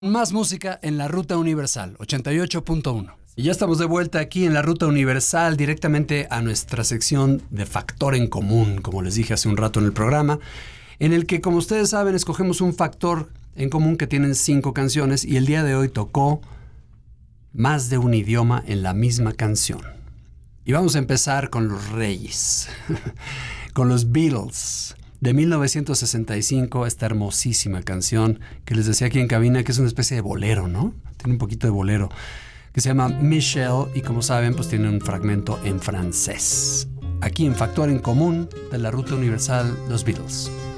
Más música en la Ruta Universal, 88.1. Y ya estamos de vuelta aquí en la Ruta Universal, directamente a nuestra sección de Factor en Común, como les dije hace un rato en el programa, en el que, como ustedes saben, escogemos un factor en común que tienen 5 canciones y el día de hoy tocó más de un idioma en la misma canción. Y vamos a empezar con los Reyes, con los Beatles. De 1965, esta hermosísima canción que les decía aquí en cabina que es una especie de bolero, ¿no? Tiene un poquito de bolero, que se llama Michelle y como saben, pues tiene un fragmento en francés. Aquí en Factor en Común de la Ruta Universal, los Beatles.